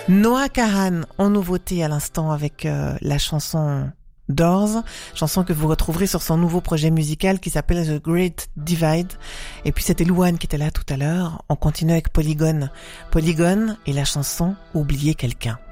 Noah Kahan en nouveauté à l'instant avec la chanson Doors, chanson que vous retrouverez sur son nouveau projet musical qui s'appelle The Great Divide. Et puis c'était Louane qui était là tout à l'heure. On continue avec Polygone. Polygone et la chanson Oublier quelqu'un.